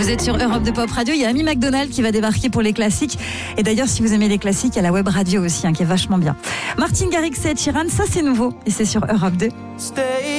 êtes sur Europe de Pop Radio. Il y a Amy McDonald qui va débarquer pour les classiques. Et d'ailleurs, si vous aimez les classiques, il y a la web radio aussi, qui est vachement bien. Martin Garrix et Ed Sheeran, ça c'est nouveau. Et c'est sur Europe 2.